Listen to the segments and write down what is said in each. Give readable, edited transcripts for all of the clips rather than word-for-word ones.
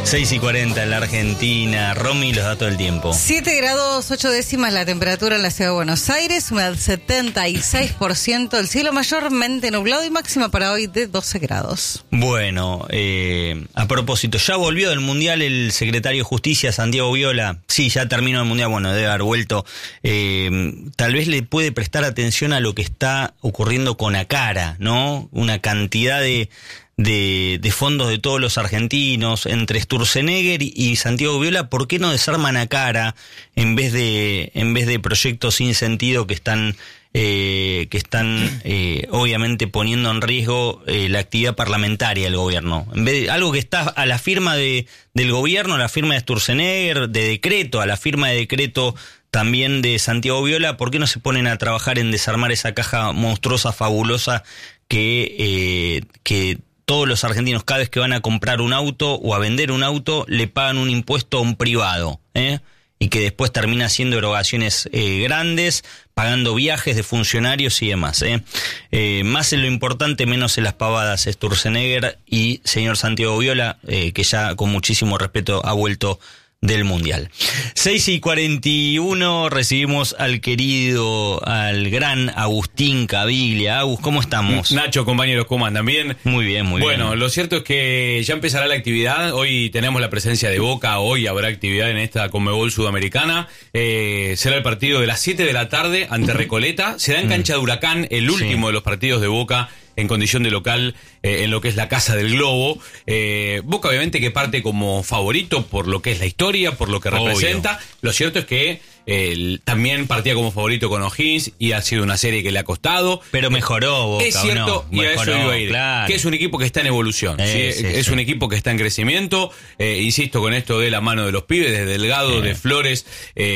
6:40 en la Argentina. Romy, los datos del tiempo. 7 grados 8 décimas la temperatura en la ciudad de Buenos Aires, humedad 76%, el cielo mayormente nublado y máxima para hoy de 12 grados. Bueno, a propósito, ya volvió del Mundial el secretario de Justicia, Santiago Viola. Sí, ya terminó el Mundial, bueno, debe haber vuelto. Tal vez le puede prestar atención a lo que está ocurriendo con Acara, ¿no? Una cantidad de fondos de todos los argentinos, entre Sturzenegger y Santiago Viola. ¿Por qué no desarman Acara en vez de proyectos sin sentido que están obviamente poniendo en riesgo la actividad parlamentaria del gobierno? En vez de algo que está a la firma del gobierno, a la firma de Sturzenegger, de decreto, a la firma de decreto también de Santiago Viola, ¿por qué no se ponen a trabajar en desarmar esa caja monstruosa, fabulosa que todos los argentinos, cada vez que van a comprar un auto o a vender un auto, le pagan un impuesto a un privado, y que después termina haciendo erogaciones grandes, pagando viajes de funcionarios y demás? Más en lo importante, menos en las pavadas, Sturzenegger y señor Santiago Viola, que ya con muchísimo respeto ha vuelto del Mundial. 6:41, recibimos al gran Agustín Caviglia. Agus, ¿cómo estamos? Nacho, compañeros, ¿cómo andan? ¿Bien? Muy bien, muy bien. Bueno, lo cierto es que ya empezará la actividad. Hoy tenemos la presencia de Boca, hoy habrá actividad en esta Conmebol Sudamericana. Será el partido de las 7 de la tarde ante Recoleta. Será en cancha de Huracán, el último de los partidos de Boca en condición de local en lo que es la Casa del Globo. Boca obviamente que parte como favorito por lo que es la historia, por lo que representa. Lo cierto es que también partía como favorito con O'Higgins y ha sido una serie que le ha costado. Pero mejoró Boca, es cierto, ¿no? Y a eso iba a ir. Claro. Que es un equipo que está en evolución. Es un equipo que está en crecimiento. Insisto con esto de la mano de los pibes, de Delgado, de Flores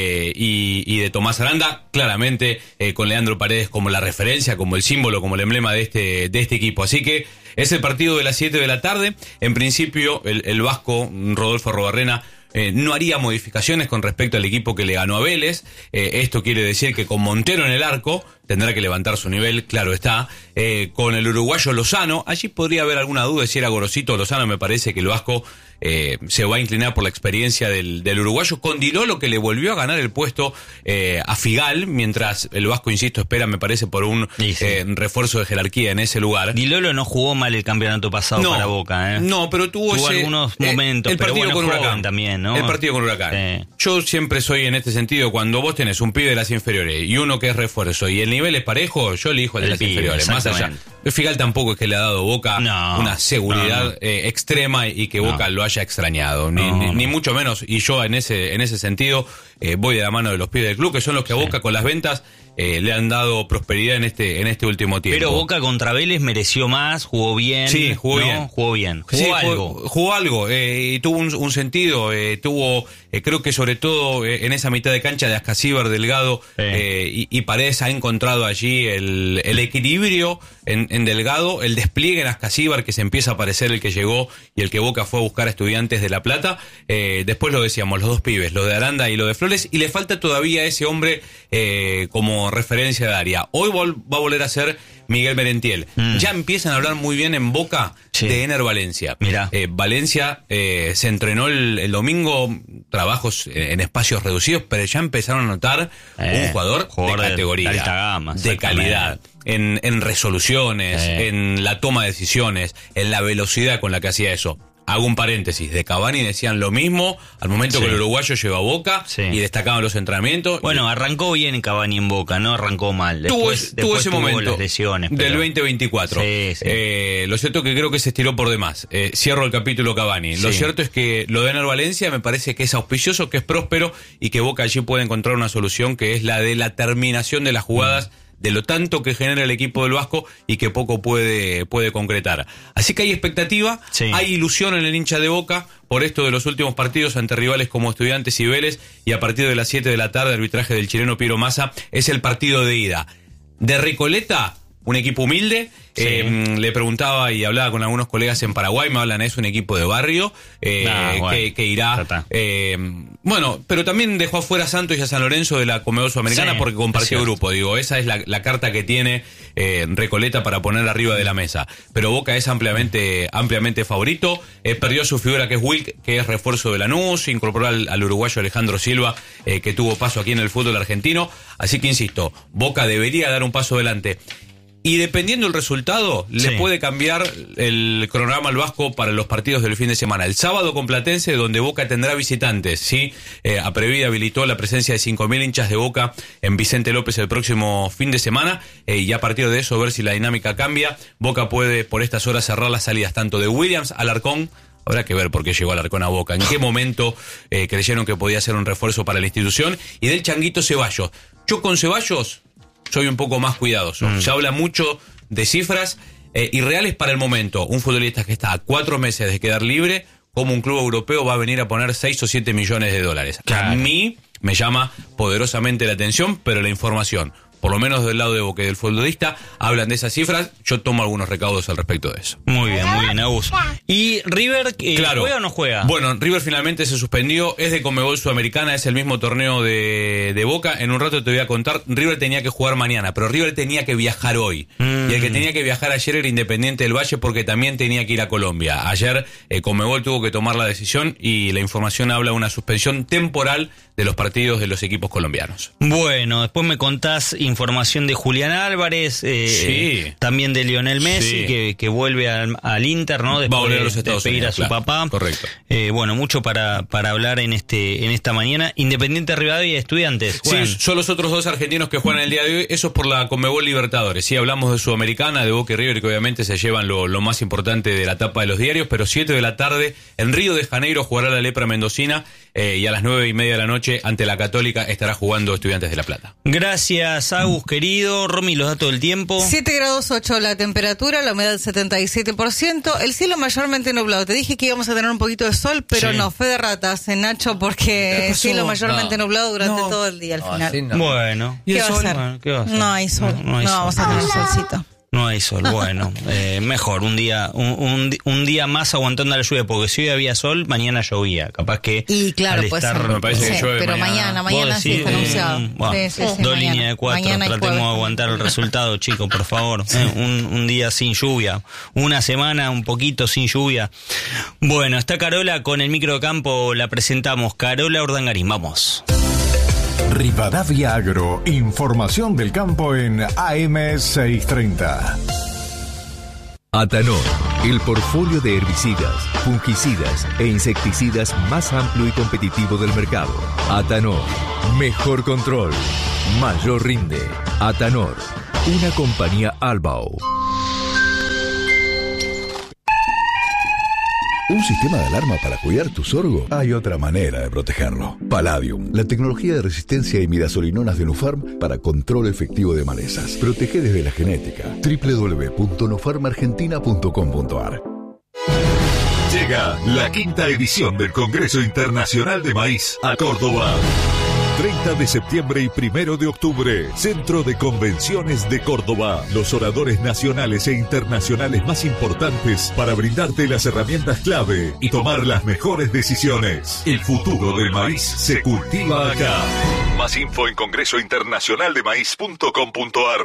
y de Tomás Aranda. Claramente con Leandro Paredes como la referencia, como el símbolo, como el emblema de este equipo. Así que es el partido de las 7 de la tarde. En principio, el vasco Rodolfo Arruabarrena no haría modificaciones con respecto al equipo que le ganó a Vélez. Esto quiere decir que con Montero en el arco tendrá que levantar su nivel, claro está. Con el uruguayo Lozano, allí podría haber alguna duda de si era Gorosito o Lozano. Me parece que el vasco se va a inclinar por la experiencia del uruguayo, con Di Lolo, que le volvió a ganar el puesto a Figal, mientras el vasco, insisto, espera, me parece, por un refuerzo de jerarquía en ese lugar. Di Lolo no jugó mal el campeonato pasado para Boca, No, pero tuvo algunos momentos, el partido pero con Huracán también, ¿no? El partido con Huracán. Yo siempre soy en este sentido, cuando vos tenés un pibe de las inferiores y uno que es refuerzo y el nivel es parejo, yo elijo el de las inferiores, más allá. Figal tampoco es que le ha dado Boca una seguridad extrema y que Boca lo haya extrañado, ni mucho menos. Y yo en ese sentido voy de la mano de los pibes del club, que son los que a Boca con las ventas le han dado prosperidad en este último tiempo. Pero Boca contra Vélez mereció más, jugó bien. Sí, jugó bien. Jugó algo. Y tuvo un sentido, creo que sobre todo en esa mitad de cancha de Ascasíbar, Delgado y Paredes ha encontrado allí el equilibrio en Delgado, el despliegue en Ascasíbar, que se empieza a parecer el que llegó y el que Boca fue a buscar a Estudiantes de La Plata. Después lo decíamos, los dos pibes, lo de Aranda y lo de Flores, y le falta todavía ese hombre como referencia de área. Hoy va a volver a ser Miguel Merentiel. Ya empiezan a hablar muy bien en Boca de Ener Valencia. Mirá. Valencia se entrenó el domingo, trabajos en espacios reducidos, pero ya empezaron a notar un jugador de categoría, de alta gama, de calidad, en resoluciones, en la toma de decisiones, en la velocidad con la que hacía eso. Hago un paréntesis, de Cavani decían lo mismo al momento que el uruguayo llegó a Boca y destacaban los entrenamientos. Bueno, arrancó bien Cavani en Boca, no arrancó mal. Después tuvo ese momento las lesiones, del 2024. Lo cierto que creo que se estiró por demás. Cierro el capítulo Cavani. Lo cierto es que lo de Ener Valencia me parece que es auspicioso, que es próspero y que Boca allí puede encontrar una solución, que es la de la terminación de las jugadas, de lo tanto que genera el equipo del Vasco y que poco puede concretar. Así que hay expectativa, hay ilusión en el hincha de Boca por esto de los últimos partidos ante rivales como Estudiantes y Vélez, y a partir de las 7 de la tarde, arbitraje del chileno Piero Massa, es el partido de ida. De Recoleta, un equipo humilde. Le preguntaba y hablaba con algunos colegas en Paraguay, me hablan, es un equipo de barrio que irá Bueno, pero también dejó afuera a Santos y a San Lorenzo de la Conmebol Sudamericana porque compartió grupo. Digo, esa es la carta que tiene Recoleta para poner arriba de la mesa. Pero Boca es ampliamente favorito. Perdió su figura que es Wilk, que es refuerzo de Lanús. Incorporó al uruguayo Alejandro Silva, que tuvo paso aquí en el fútbol argentino. Así que insisto, Boca debería dar un paso adelante. Y dependiendo del resultado, le puede cambiar el cronograma al Vasco para los partidos del fin de semana. El sábado con Platense, donde Boca tendrá visitantes, ¿sí? Aprevi habilitó la presencia de 5.000 hinchas de Boca en Vicente López el próximo fin de semana. Y a partir de eso, ver si la dinámica cambia. Boca puede, por estas horas, cerrar las salidas tanto de Williams, Alarcón. Habrá que ver por qué llegó Alarcón a Boca. En qué momento creyeron que podía ser un refuerzo para la institución. Y del Changuito Ceballos. Yo con Ceballos soy un poco más cuidadoso. Se habla mucho de cifras irreales para el momento. Un futbolista que está a 4 meses de quedar libre, como un club europeo va a venir a poner 6 o 7 millones de dólares. Claro. A mí me llama poderosamente la atención, pero la información, por lo menos del lado de Boca y del futbolista, hablan de esas cifras. Yo tomo algunos recaudos al respecto de eso. Muy bien, Agus. ¿Y River juega o no juega? Bueno, River finalmente se suspendió, es de Conmebol Sudamericana, es el mismo torneo de Boca. En un rato te voy a contar, River tenía que jugar mañana, pero River tenía que viajar hoy. Y el que tenía que viajar ayer era Independiente del Valle porque también tenía que ir a Colombia. Ayer Conmebol tuvo que tomar la decisión y la información habla de una suspensión temporal de los partidos de los equipos colombianos. Bueno, después me contás información de Julián Álvarez, también de Lionel Messi, que vuelve al Inter, ¿no? Después va a volver a los Estados de despedir Unidos, a su papá. Correcto. Bueno, mucho para hablar en esta mañana. Independiente Rivadavia y Estudiantes. Sí, son los otros dos argentinos que juegan el día de hoy. Eso es por la Conmebol Libertadores. Sí, hablamos de Sudamericana, de Boca y River, que obviamente se llevan lo más importante de la tapa de los diarios, pero 7 de la tarde en Río de Janeiro jugará la Lepra Mendocina y a las 9:30 de la noche ante la Católica estará jugando Estudiantes de La Plata. Gracias, Agus, querido. Romy, los datos del tiempo. 7 grados 8 la temperatura, la humedad 77%, el cielo mayormente nublado. Te dije que íbamos a tener un poquito de sol, pero no, fe de ratas, Nacho, porque el cielo mayormente nublado durante todo el día al final. Sí, no. Bueno. ¿Qué va a hacer? ¿Qué va a hacer? No hay sol, no vamos a tener solcito. No hay sol, bueno, mejor, un día más aguantando la lluvia, porque si hoy había sol, mañana llovía, capaz que... Y claro, pues me parece que llueve pero mañana sí está anunciado. Dos líneas de 4, tratemos de aguantar el resultado, chicos, por favor. Un día sin lluvia, una semana un poquito sin lluvia. Bueno, está Carola con el microcampo, la presentamos. Carola Urdangarín, vamos. Rivadavia Agro, información del campo en AM630. Atanor, el portfolio de herbicidas, fungicidas e insecticidas más amplio y competitivo del mercado. Atanor, mejor control, mayor rinde. Atanor, una compañía Albao. ¿Un sistema de alarma para cuidar tu sorgo? Hay otra manera de protegerlo. Palladium, la tecnología de resistencia a imidazolinonas de Nufarm para control efectivo de malezas. Protege desde la genética. www.nufarmargentina.com.ar. Llega la 5ª edición del Congreso Internacional de Maíz a Córdoba. 30 de septiembre y 1 de octubre, Centro de Convenciones de Córdoba. Los oradores nacionales e internacionales más importantes para brindarte las herramientas clave y tomar las mejores decisiones. El futuro del maíz se cultiva acá. Más info en congresointernacionaldemaíz.com.ar.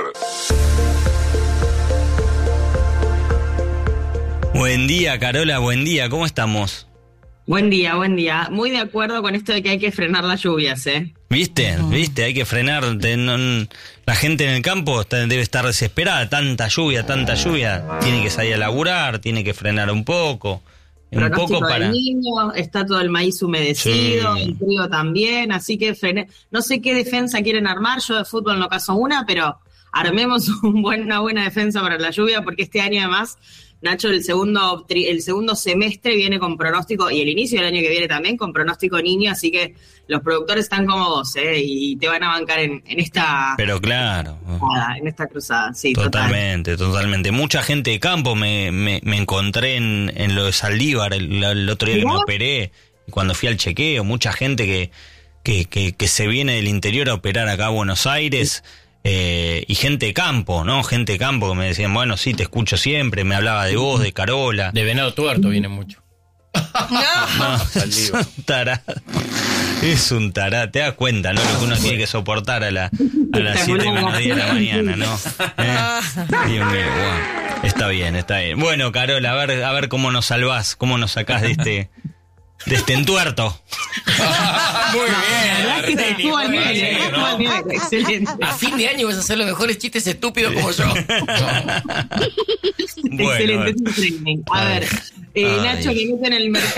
Buen día, Carola, buen día, ¿cómo estamos? Buen día. Muy de acuerdo con esto de que hay que frenar las lluvias, ¿Viste? Hay que frenar. La gente en el campo debe estar desesperada. Tanta lluvia. Tiene que salir a laburar, tiene que frenar un poco. Del niño, está todo el maíz humedecido, el trigo también, así que no sé qué defensa quieren armar. Yo de fútbol no caso una, pero armemos una buena defensa para la lluvia, porque este año además, Nacho, el segundo semestre viene con pronóstico, y el inicio del año que viene también con pronóstico niño, así que los productores están como vos, y te van a bancar en esta... Pero claro. En esta cruzada, sí, totalmente. Mucha gente de campo me encontré en lo de Saldívar el otro día que me operé, cuando fui al chequeo, mucha gente que se viene del interior a operar acá a Buenos Aires... y gente de campo, ¿no? Gente de campo que me decían, bueno, sí, te escucho siempre, me hablaba de vos, de Carola. De Venado Tuerto viene mucho. No, tarado. Es un tará, te das cuenta, ¿no? Lo que uno tiene que soportar a las 7:30 de la mañana, ¿no? Dios mío, wow. Está bien. Bueno, Carola, a ver cómo nos salvás, cómo nos sacás de este entuerto. Muy bien. Excelente. A fin de año vas a hacer los mejores chistes estúpidos como yo. Excelente. A ver, Nacho, que mete en el mercado